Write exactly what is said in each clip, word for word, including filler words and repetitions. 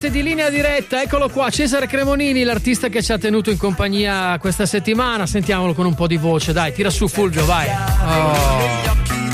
Di Linea Diretta, eccolo qua, Cesare Cremonini, l'artista che ci ha tenuto in compagnia questa settimana. Sentiamolo con un po' di voce, dai, tira su Fulvio, vai. Oh.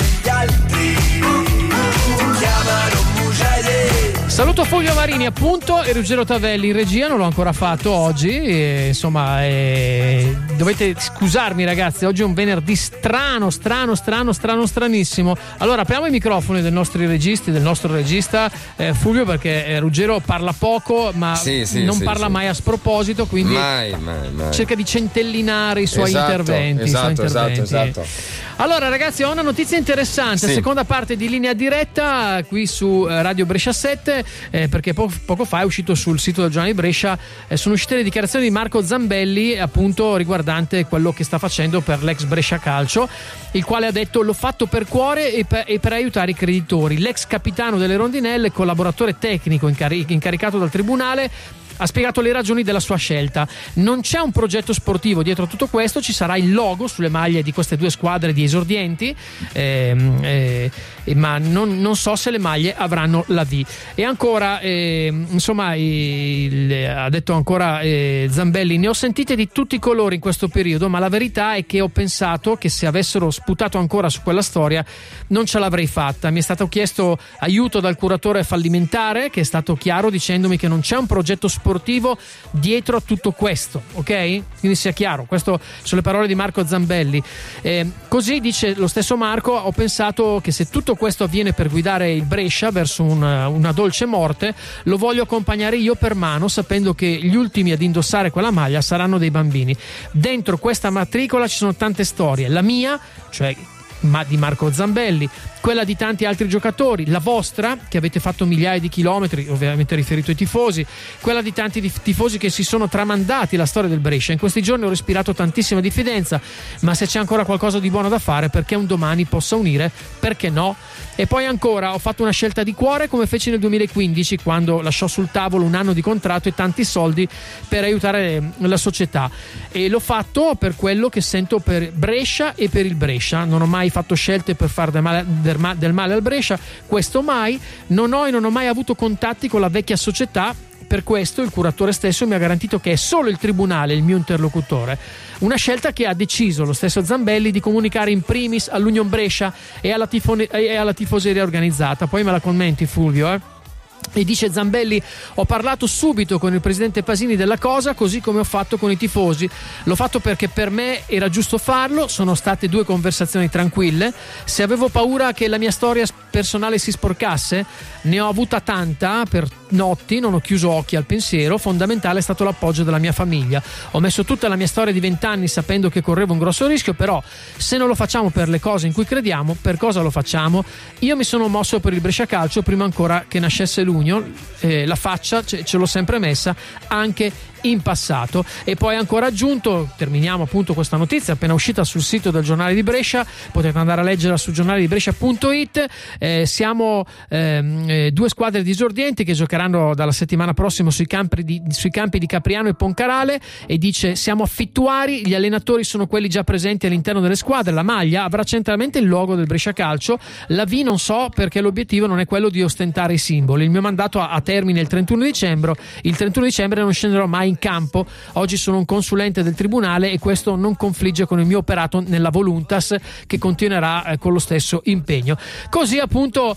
Saluto Fulvio Marini appunto e Ruggero Tavelli in regia, non l'ho ancora fatto oggi, e, insomma eh, dovete scusarmi ragazzi, oggi è un venerdì strano, strano, strano, strano, stranissimo. Allora apriamo i microfoni dei nostri registi, del nostro regista eh, Fulvio, perché eh, Ruggero parla poco ma sì, sì, non sì, parla sì. mai a sproposito, quindi mai, mai, mai. cerca di centellinare i suoi esatto, interventi. Esatto, i suoi interventi. esatto, esatto. Allora ragazzi, ho una notizia interessante, sì. seconda parte di Linea Diretta qui su Radio Brescia sette, eh, perché po- poco fa è uscito sul sito del giornale di Brescia, eh, sono uscite le dichiarazioni di Marco Zambelli appunto riguardante quello che sta facendo per l'ex Brescia Calcio, il quale ha detto: l'ho fatto per cuore e per, e per aiutare i creditori. L'ex capitano delle rondinelle, collaboratore tecnico incari- incaricato dal tribunale, ha spiegato le ragioni della sua scelta. Non c'è un progetto sportivo dietro a tutto questo, ci sarà il logo sulle maglie di queste due squadre di esordienti, ehm, eh, ma non, non so se le maglie avranno la V. E ancora, eh, insomma, il, ha detto ancora eh, Zambelli: ne ho sentite di tutti i colori in questo periodo, ma la verità è che ho pensato che se avessero sputato ancora su quella storia non ce l'avrei fatta. Mi è stato chiesto aiuto dal curatore fallimentare, che è stato chiaro dicendomi che non c'è un progetto sportivo sportivo dietro a tutto questo, ok? Quindi sia chiaro, queste sono le parole di Marco Zambelli. Eh, così dice lo stesso Marco: ho pensato che se tutto questo avviene per guidare il Brescia verso una, una dolce morte, lo voglio accompagnare io per mano, sapendo che gli ultimi ad indossare quella maglia saranno dei bambini. Dentro questa matricola ci sono tante storie, la mia, cioè ma di Marco Zambelli, quella di tanti altri giocatori, la vostra che avete fatto migliaia di chilometri, ovviamente riferito ai tifosi, quella di tanti tifosi che si sono tramandati la storia del Brescia. In questi giorni ho respirato tantissima diffidenza, ma se c'è ancora qualcosa di buono da fare perché un domani possa unire, perché no? E poi ancora, ho fatto una scelta di cuore come feci nel duemilaquindici, quando lasciò sul tavolo un anno di contratto e tanti soldi per aiutare la società, e l'ho fatto per quello che sento per Brescia e per il Brescia. Non ho mai fatto scelte per far del male, del male al Brescia, questo mai. Non ho e non ho mai avuto contatti con la vecchia società. Per questo il curatore stesso mi ha garantito che è solo il tribunale il mio interlocutore. Una scelta che ha deciso lo stesso Zambelli di comunicare in primis all'Union Brescia e alla, tifone- e alla tifoseria organizzata. Poi me la commenti, Fulvio, eh? E dice Zambelli: ho parlato subito con il presidente Pasini della cosa, così come ho fatto con i tifosi. L'ho fatto perché per me era giusto farlo, sono state due conversazioni tranquille. Se avevo paura che la mia storia personale si sporcasse, ne ho avuta tanta per notti, non ho chiuso occhi al pensiero. Fondamentale è stato l'appoggio della mia famiglia. Ho messo tutta la mia storia di vent'anni sapendo che correvo un grosso rischio, però se non lo facciamo per le cose in cui crediamo, per cosa lo facciamo? Io mi sono mosso per il Brescia Calcio prima ancora che nascesse l'Union. Eh, la faccia ce, ce l'ho sempre messa anche in passato. E poi ancora aggiunto, terminiamo appunto questa notizia appena uscita sul sito del giornale di Brescia, potete andare a leggerla sul giornale di Brescia punto it. Eh, siamo ehm, eh, due squadre di esordienti che giocheranno dalla settimana prossima sui campi di, sui campi di Capriano e Poncarale, e dice: siamo affittuari, gli allenatori sono quelli già presenti all'interno delle squadre, la maglia avrà centralmente il logo del Brescia Calcio, la V non so perché l'obiettivo non è quello di ostentare i simboli. Il mio mandato a, a termine il trentuno dicembre, il trentuno dicembre non scenderò mai in campo. Oggi sono un consulente del tribunale e questo non confligge con il mio operato nella Voluntas, che continuerà eh, con lo stesso impegno. Così appunto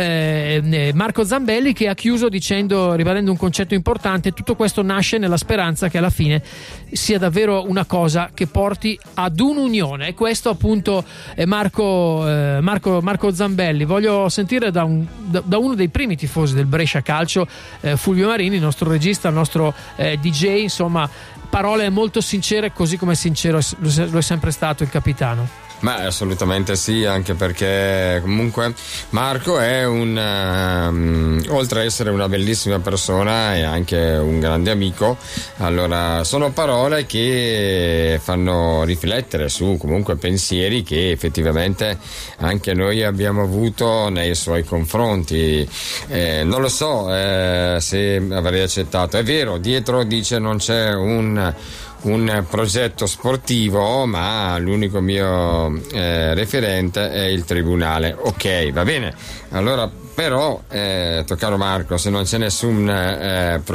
eh, Marco Zambelli, che ha chiuso dicendo, ribadendo un concetto importante: tutto questo nasce nella speranza che alla fine sia davvero una cosa che porti ad un'unione. E questo appunto è Marco, eh, Marco, Marco Zambelli. Voglio sentire da, un, da, da uno dei primi tifosi del Brescia Calcio, eh, Fulvio Marini, il nostro regista, il nostro eh, D J, insomma, parole molto sincere, così come sincero lo è sempre stato il capitano. Ma assolutamente sì, anche perché comunque Marco è un um, oltre a essere una bellissima persona è anche un grande amico. Allora sono parole che fanno riflettere su comunque pensieri che effettivamente anche noi abbiamo avuto nei suoi confronti. Eh, non lo so eh, se avrei accettato. È vero, dietro dice non c'è un un progetto sportivo, ma l'unico mio eh, referente è il tribunale. Ok, va bene. Allora Però, eh, caro Marco, se non c'è nessun eh,